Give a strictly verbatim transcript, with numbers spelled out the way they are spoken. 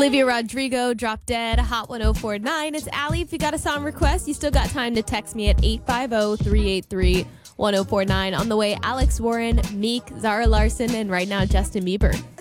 Olivia Rodrigo, Drop Dead, Hot one oh four point nine. It's Allie. If you got a song request, you still got time to text me at eight five zero, three eight three, one oh four nine. On the way, Alex Warren, Meek, Zara Larson, and right now, Justin Bieber.